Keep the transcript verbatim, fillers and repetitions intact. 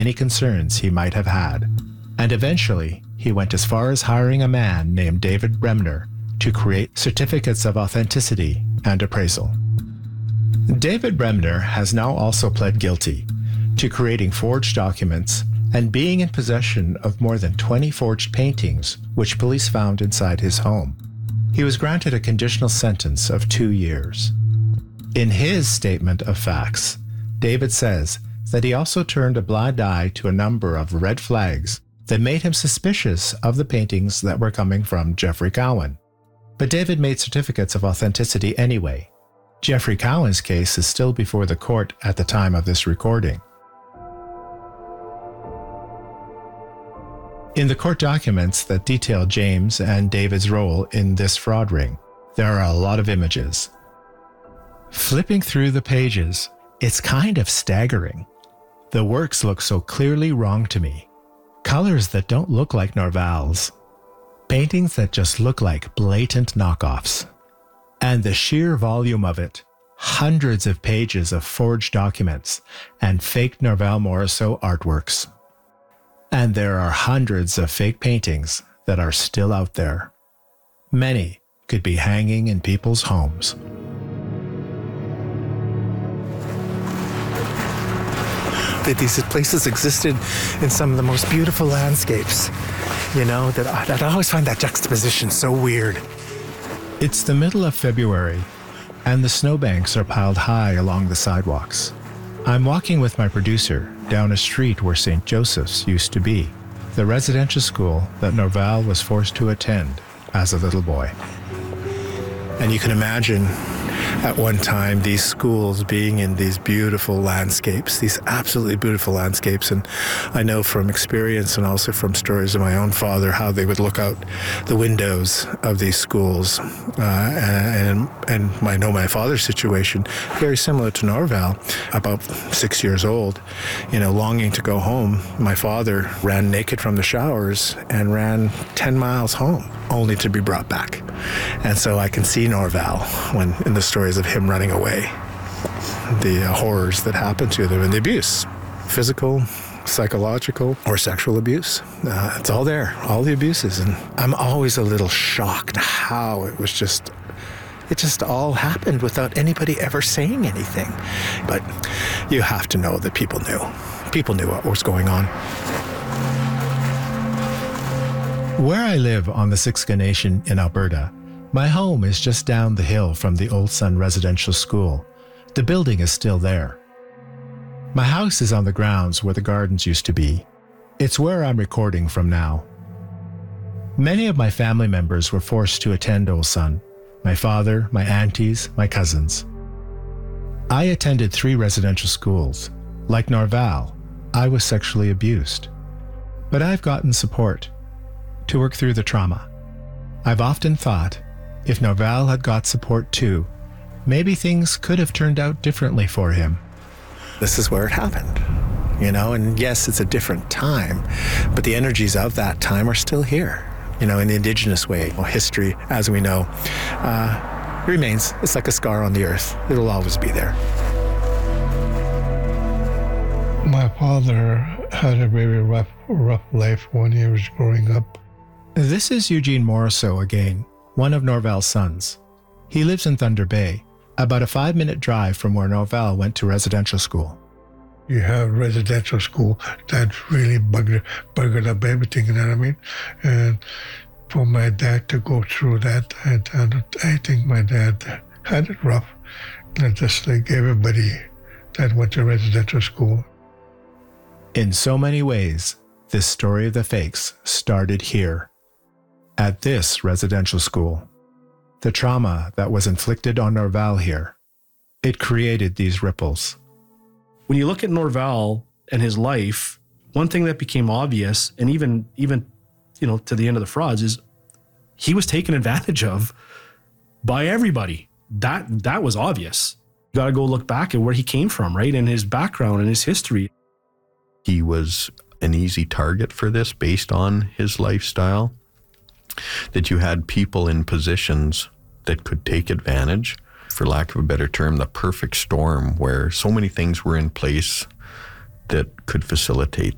any concerns he might have had. And eventually, he went as far as hiring a man named David Bremner to create certificates of authenticity and appraisal. David Bremner has now also pled guilty to creating forged documents and being in possession of more than twenty forged paintings, which police found inside his home. He was granted a conditional sentence of two years. In his statement of facts, David says that he also turned a blind eye to a number of red flags that made him suspicious of the paintings that were coming from Jeffrey Cowan. But David made certificates of authenticity anyway. Jeffrey Cowan's case is still before the court at the time of this recording. In the court documents that detail James and David's role in this fraud ring, there are a lot of images. Flipping through the pages, it's kind of staggering. The works look so clearly wrong to me. Colors that don't look like Norval's. Paintings that just look like blatant knockoffs. And the sheer volume of it, hundreds of pages of forged documents and fake Norval Morrisseau artworks. And there are hundreds of fake paintings that are still out there. Many could be hanging in people's homes. That these places existed in some of the most beautiful landscapes, you know, that I, that I always find that juxtaposition so weird. It's the middle of February, and the snowbanks are piled high along the sidewalks. I'm walking with my producer down a street where Saint Joseph's used to be, the residential school that Norval was forced to attend as a little boy. And you can imagine at one time these schools being in these beautiful landscapes, these absolutely beautiful landscapes. And I know from experience and also from stories of my own father how they would look out the windows of these schools. Uh, and and I know my father's situation, very similar to Norval, about six years old, you know, longing to go home. My father ran naked from the showers and ran ten miles home, only to be brought back. And so I can see Norval when in the stories of him running away, the uh, horrors that happen to them and the abuse, physical, psychological, or sexual abuse. Uh, it's all there, all the abuses. And I'm always a little shocked how it was just, it just all happened without anybody ever saying anything. But you have to know that people knew. People knew what was going on. Where I live on the Siksika Nation in Alberta, my home is just down the hill from the Old Sun Residential School. The building is still there. My house is on the grounds where the gardens used to be. It's where I'm recording from now. Many of my family members were forced to attend Old Sun. My father, my aunties, my cousins. I attended three residential schools. Like Norval, I was sexually abused. But I've gotten support to work through the trauma. I've often thought, if Norval had got support too, maybe things could have turned out differently for him. This is where it happened, you know, and yes, it's a different time, but the energies of that time are still here, you know, in the Indigenous way. Well, history, as we know, uh, remains. It's like a scar on the earth. It'll always be there. My father had a very rough, rough life when he was growing up. This is Eugene Morrisseau again, one of Norval's sons. He lives in Thunder Bay, about a five-minute drive from where Norval went to residential school. You have residential school that really bugged, bugged up everything, you know what I mean? And for my dad to go through that, and, and I think my dad had it rough, and just like everybody that went to residential school. In so many ways, this story of the fakes started here, at this residential school. The trauma that was inflicted on Norval here, it created these ripples. When you look at Norval and his life, one thing that became obvious, and even, even, you know, to the end of the frauds, is he was taken advantage of by everybody. That, that was obvious. You got to go look back at where he came from, right? And his background and his history. He was an easy target for this based on his lifestyle. That you had people in positions that could take advantage, for lack of a better term, the perfect storm, where so many things were in place that could facilitate